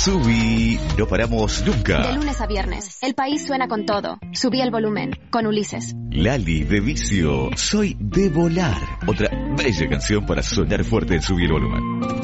Subí, no paramos nunca. De lunes a viernes, el país suena con todo. Subí el volumen, con Ulises. Lali de Vicio, soy de volar. Otra bella canción para sonar fuerte en Subí el volumen.